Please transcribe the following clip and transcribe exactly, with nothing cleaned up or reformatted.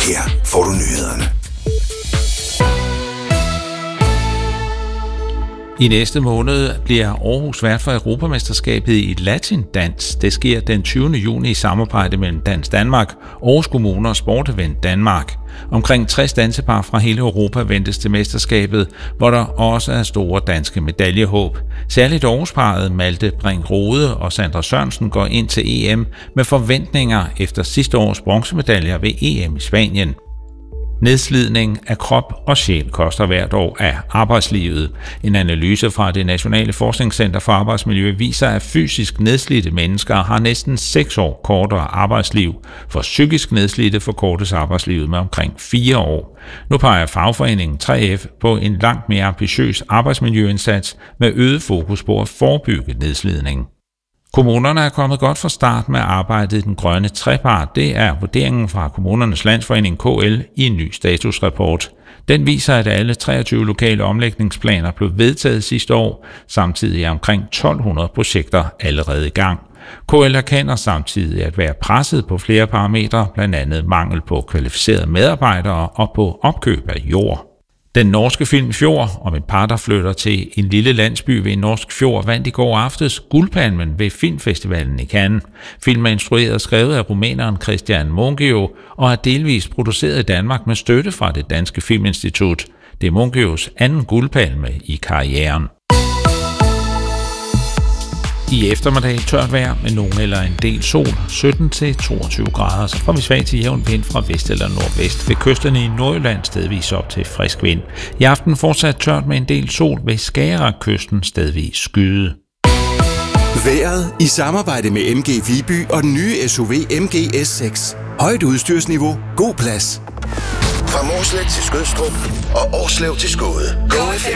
Her får du nyhederne. I næste måned bliver Aarhus vært for Europamesterskabet i latindans. Det sker den tyvende juni i samarbejde mellem Dans Danmark, Aarhus Kommune og Sportevent Danmark. Omkring tres dansepar fra hele Europa ventes til mesterskabet, hvor der også er store danske medaljehåb. Særligt Aarhusparret Malte Brink Rode og Sandra Sørensen går ind til E M med forventninger efter sidste års bronzemedaljer ved E M i Spanien. Nedslidning af krop og sjæl koster hvert år af arbejdslivet. En analyse fra det Nationale Forskningscenter for Arbejdsmiljø viser, at fysisk nedslidte mennesker har næsten seks år kortere arbejdsliv. For psykisk nedslidte forkortes arbejdslivet med omkring fire år. Nu peger fagforeningen tre F på en langt mere ambitiøs arbejdsmiljøindsats med øget fokus på at forebygge nedslidning. Kommunerne er kommet godt fra start med arbejdet i den grønne trepart. Det er vurderingen fra Kommunernes Landsforening K L i en ny statusrapport. Den viser, at alle treogtyve lokale omlægningsplaner blev vedtaget sidste år. Samtidig er omkring tolv hundrede projekter allerede i gang. K L erkender samtidig at være presset på flere parametre, blandt andet mangel på kvalificerede medarbejdere og på opkøb af jord. Den norske film Fjord om et par, der flytter til en lille landsby ved en norsk fjord, vandt i går aftes Guldpalmen ved Filmfestivalen i Cannes. Filmen er instrueret og skrevet af rumæneren Christian Mungiu og er delvist produceret i Danmark med støtte fra det Danske Filminstitut. Det er Mungius anden guldpalme i karrieren. I eftermiddag tørt vejr med nogen eller en del sol, sytten til toogtyve grader, så får vi svag til jævn vind fra vest eller nordvest. Ved kysterne i Nordjylland stedvis op til frisk vind. I aften fortsat tørt med en del sol, ved Skagerrak-kysten stedvis skyde. Vejret i samarbejde med M G Viby og den nye S U V M G S seks. Højt udstyrsniveau, god plads. Fra Mårslet til Skødstrup og Årslev til Skåde. Go F M